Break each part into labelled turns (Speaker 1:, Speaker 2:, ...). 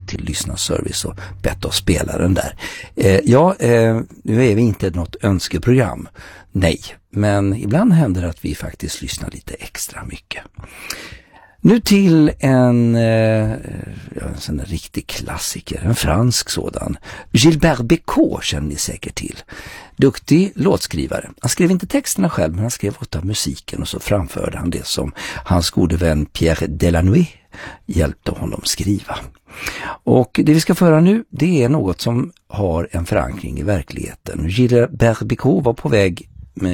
Speaker 1: till lyssnarservice och bett oss spela den där. Nu är vi inte något önskeprogram. Nej, men ibland händer det att vi faktiskt lyssnar lite extra mycket. Nu till en riktig klassiker, en fransk sådan. Gilbert Bécaud känner ni säkert till. Duktig låtskrivare. Han skrev inte texterna själv, men han skrev ofta musiken och så framförde han det som hans gode vän Pierre Delanoë hjälpte honom skriva. Och det vi ska föra nu, det är något som har en förankring i verkligheten. Gilbert Bécaud var på väg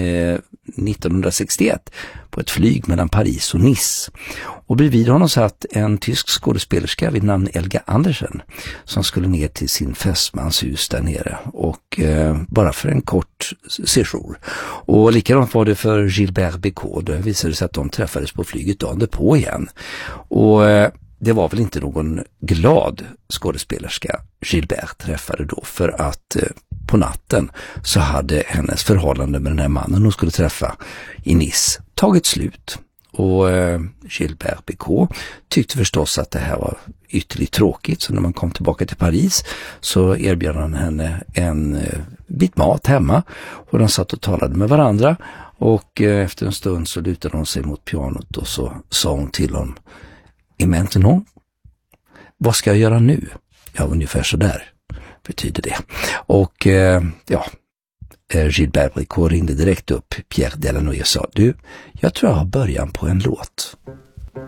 Speaker 1: 1961 på ett flyg mellan Paris och Nice. Och bredvid honom satt en tysk skådespelerska vid namn Elga Andersen som skulle ner till sin fästmans hus där nere och bara för en kort séjour. Och likadant var det för Gilbert Bécaud. Det visade sig att de träffades på flyget dagen därpå igen. Och det var väl inte någon glad skådespelerska Gilbert träffade då, för att på natten så hade hennes förhållande med den här mannen hon skulle träffa i Nice tagit slut. Och Gilbert Bécaud tyckte förstås att det här var ytterligt tråkigt, så när man kom tillbaka till Paris så erbjöd han henne en bit mat hemma och de satt och talade med varandra, och efter en stund så lutade hon sig mot pianot och så sa hon till honom: "Et maintenant? Vad ska jag göra nu?" Ja, ungefär så där betyder det. Och Gilbert Bécaud ringde direkt upp Pierre Delanoë och sa: "Du, jag tror jag har början på en låt."